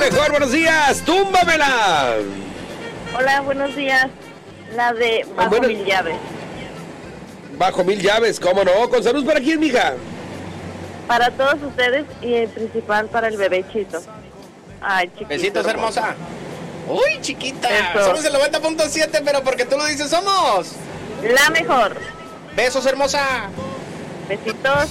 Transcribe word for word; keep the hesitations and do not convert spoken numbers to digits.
mejor, buenos días, túmbamela. Hola, buenos días. La de Bajo Bueno. Mil Llaves. Bajo mil llaves, ¿cómo no? ¿Con salud para quién, mija? Para todos ustedes y en principal para el bebé Chito. Ay, chiquito. Besitos, hermosa. Uy, chiquita. Eso. Somos el noventa punto siete, pero porque tú lo dices, somos La mejor. besos, hermosa. Besitos.